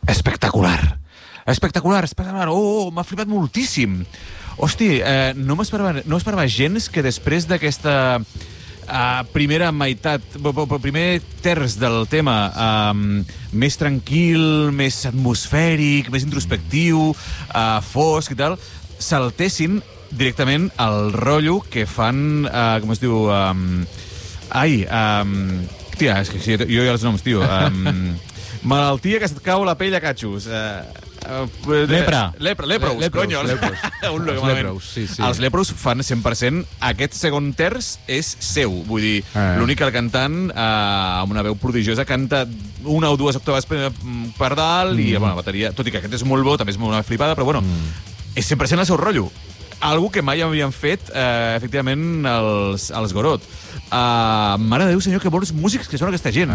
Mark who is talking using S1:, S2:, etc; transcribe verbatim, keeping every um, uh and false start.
S1: Espectacular. Espectacular, espectacular. Oh, m'ha flipat moltíssim. Hosti, eh, no m'esperava no esperava gens que després d'aquesta uh, primera meitat, primer terç del tema um, més tranquil, més atmosfèric, més introspectiu, uh, fosc i tal, saltessin directament al rotllo que fan, uh, com es diu... Um, ai, um, tia, és que sí, jo ja els noms, tio. Um, malaltia que se't cau la pell a catxos. Uh, Uh,
S2: Lepra.
S1: Lepra, lepros,
S2: Le lepros,
S1: conyo.
S2: Lepros.
S1: Un
S2: Els lepros, sí, sí.
S1: Els lepros fan cent per cent. Aquest segon terç és seu. Vull dir,
S2: eh.
S1: l'únic que el cantant, eh, amb una veu prodigiosa, canta una o dues octaves per, per dalt mm. i, bueno, la bateria, tot i que aquest és molt bo, també és una flipada, però, bueno, mm. és cent per cent el seu rotllo. Algo que mai havien fet, eh, efectivament, els, els Gorot. Uh, mare de Déu, senyor, que bons músics que són aquesta gent.